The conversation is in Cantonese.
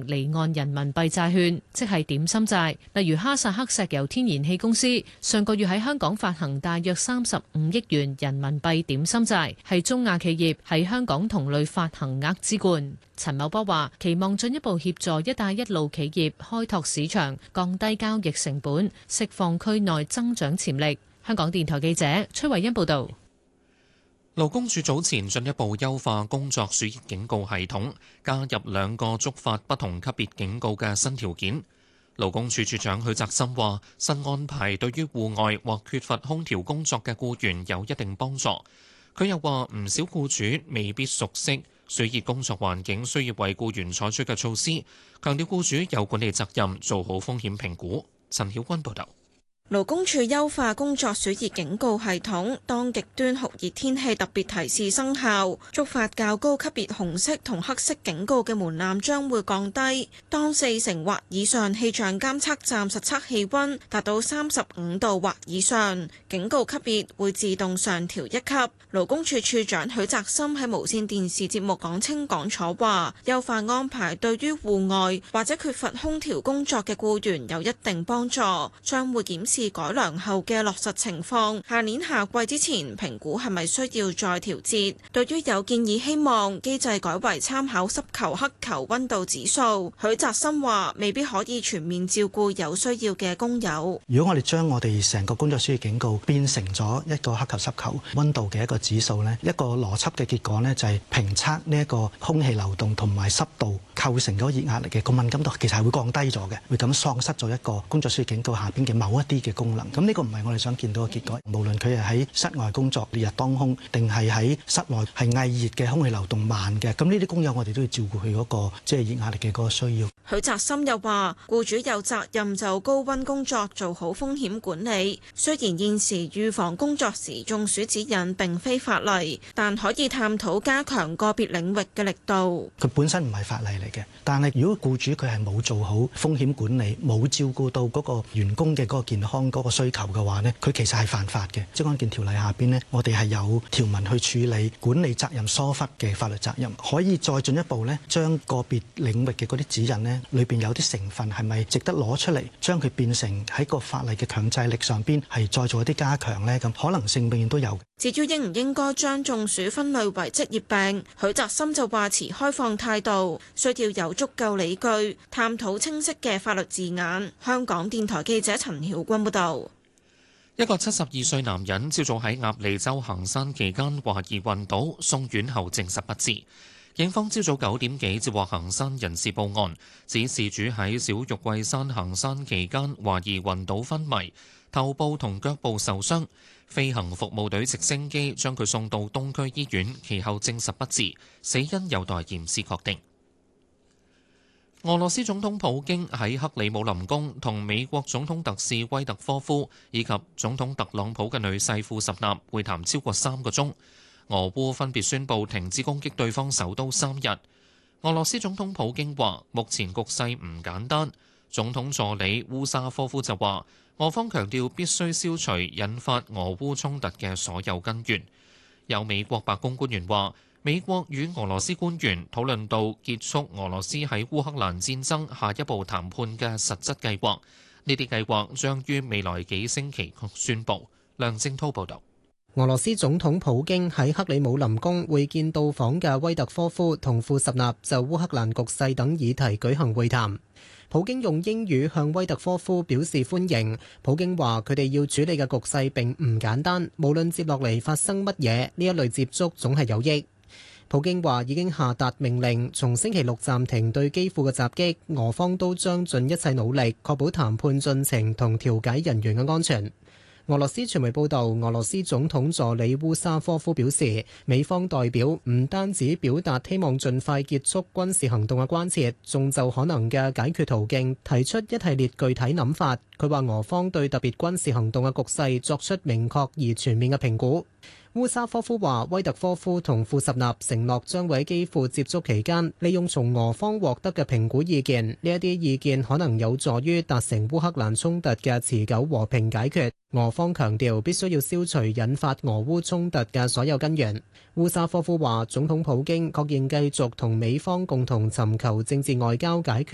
離岸人民幣債券，即係點心債。例如哈薩克石油天然氣公司上個月喺香港發行大約35億元人民幣點心債，係中亞企業喺香港同類發行額之冠。陳茂波話：期望進一步協助一帶一路企業開拓市場，降低交易成本，釋放區內增長潛力。香港電台記者崔慧欣報道。 勞工處早前進一步優化工作暑熱警告系統，加入2個觸發不同級別警告嘅新條件。勞工處處長許澤森話：新安排對於戶外或缺乏空調工作嘅僱員有一定幫助。佢又話：唔少僱主未必熟悉暑熱工作環境需要為僱員採取嘅措施，強調僱主有管理責任做好風險評估。陳曉君報導。 勞工處優化工作暑熱警告系統，當極端酷熱天氣特別提示生效，觸發較高級別紅色同黑色警告嘅門檻將會降低。當40或以上氣象監測站實測氣溫達到35度或以上，警告級別會自動上調1級。勞工處處長許澤森喺無線電視節目講清講楚話，優化安排對於戶外或者缺乏空調工作嘅僱員有一定幫助，將會檢視改良後嘅落實情況，下年夏季之前評估係咪需要再調節。對於有建議希望機制改為參考濕球黑球溫度指數，許澤森話未必可以全面照顧有需要嘅工友。 如果我哋將我哋成個工作暑熱警告變成咗一個黑球濕球溫度嘅一個指數呢，一個邏輯嘅結果呢，就係評測呢一個空氣流動同埋濕度構成嗰個熱壓力嘅個敏感度其實係會降低咗嘅，會咁喪失咗一個工作暑熱警告下邊嘅某一啲嘅功能。咁呢個唔係我哋想見到嘅結果。無論佢係喺室外工作烈日當空，定係喺室內係翳熱嘅空氣流動慢嘅，咁呢啲工友我哋都要照顧佢嗰個即係熱壓力嘅嗰個需要。 許澤森又話：僱主有責任就高溫工作做好風險管理。雖然現時預防工作時中暑指引並非法例，但可以探討加強個別領域嘅力度。 佢本身唔係法例嚟嘅，但係如果僱主佢係冇做好風險管理，冇照顧到嗰個員工嘅嗰個健康嗰個需求嘅話呢，佢其實係犯法嘅。職安健條例下邊呢，我哋係有條文去處理管理責任疏忽嘅法律責任，可以再進一步呢，將個別領域嘅嗰啲指引呢，裏邊有啲成分係咪值得攞出嚟，將佢變成喺個法例嘅強制力上邊係再做一啲加強呢？咁可能性永遠都有。 至於應唔應該將中暑分類為職業病，許澤森就話持開放態度，需要有足夠理據，探討清晰嘅法律字眼。香港電台記者陳曉君報道。 一個72歲男人朝早喺鴨脷洲行山期間懷疑暈倒，送院後證實不治。警方朝早9點幾接獲行山人士報案，指事主喺小玉桂山行山期間懷疑暈倒昏迷，頭部同腳部受傷。飛行服務隊直升機將佢送到東區醫院，其後證實不治，死因有待驗屍確定。俄羅斯總統普京喺克里姆林宮同美國總統特使威特科夫以及總統特朗普嘅女婿庫什納會談超過3個鐘。俄烏分別宣布停止攻擊對方首都3日。俄羅斯總統普京話：目前局勢唔簡單。總統助理烏沙科夫就話：俄方強調必須消除引發俄烏衝突嘅所有根源。有美國白宮官員話：美國與俄羅斯官員討論到結束俄羅斯喺烏克蘭戰爭下一步談判嘅實質計劃。呢啲計劃將於未來幾星期宣布。梁正滔報導。 俄羅斯總統普京喺克里姆林宮會見到訪嘅威特科夫同庫什納，就烏克蘭局勢等議題舉行會談。普京用英語向威特科夫表示歡迎。普京話佢哋要處理嘅局勢並唔簡單，無論接落嚟發生乜嘢，呢一類接觸總係有益。普京話已經下達命令，從星期六暫停對基輔嘅襲擊，俄方都將盡一切努力確保談判進程同調解人員嘅安全。俄羅斯傳媒報道，俄羅斯總統助理烏沙科夫表示，美方代表唔單止表達希望盡快結束軍事行動嘅關切，仲就可能嘅解決途徑提出一系列具體諗法。佢話俄方對特別軍事行動嘅局勢作出明確而全面嘅評估。烏沙科夫話，威特科夫同庫什納承諾將會喺基輔接觸期間，利用從俄方獲得嘅評估意見，呢一啲意見可能有助於達成烏克蘭衝突嘅持久和平解決。俄方強調必須要消除引發俄烏衝突嘅所有根源。烏沙科夫話，總統普京確認繼續同美方共同尋求政治外交解決